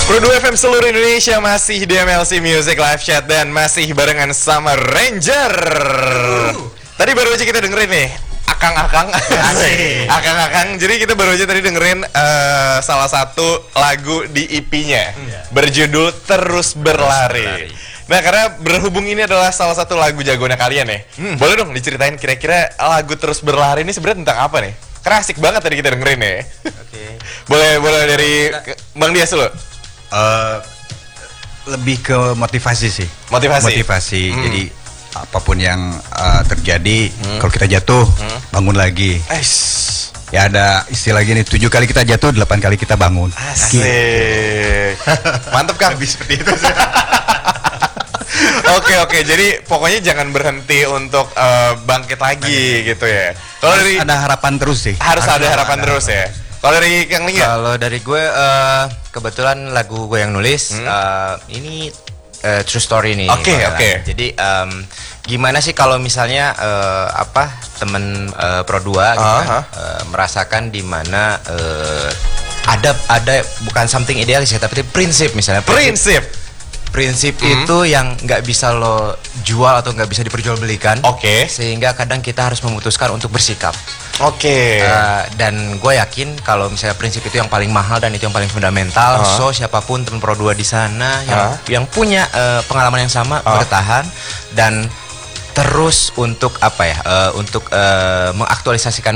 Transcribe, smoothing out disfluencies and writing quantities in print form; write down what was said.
Pro 2 FM seluruh Indonesia masih di MLC Music Live Chat dan masih barengan sama Ranger. Tadi baru aja kita dengerin nih Akang-akang. Jadi kita baru aja tadi dengerin salah satu lagu di EP-nya berjudul Terus Berlari. Nah, karena berhubung ini adalah salah satu lagu jagoannya kalian ya, boleh dong diceritain kira-kira lagu Terus Berlari ini sebenarnya tentang apa nih? Karena asik banget tadi kita dengerin ya. Boleh dari Bang Dias dulu. Lebih ke motivasi sih. Motivasi. Jadi apapun yang terjadi, kalau kita jatuh, bangun lagi. Ya ada istilah gini, 7 kali kita jatuh, 8 kali kita bangun. Asik. Mantep Kang. Lebih seperti itu. Oke. Jadi pokoknya jangan berhenti untuk bangkit lagi gitu ya. Kalau dari ada harapan terus sih. Harus ada harapan terus ya. Kalau dari Kang Lingga? Kalau dari gue kebetulan lagu gue yang nulis ini true story nih. Oke. Jadi gimana sih kalau misalnya temen Pro 2 gitu kan, merasakan di mana ada bukan something idealis ya, tapi prinsip misalnya. Prinsip itu yang nggak bisa lo jual atau nggak bisa diperjualbelikan. Sehingga kadang kita harus memutuskan untuk bersikap. Dan gue yakin kalau misalnya prinsip itu yang paling mahal dan itu yang paling fundamental. So siapapun teman Pro 2 di sana yang punya pengalaman yang sama, bertahan dan terus untuk mengaktualisasikan